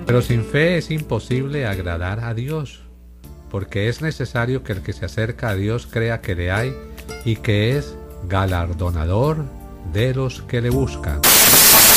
Pero sin fe es imposible agradar a Dios, porque es necesario que el que se acerca a Dios crea que le hay y que es galardonador de los que le buscan.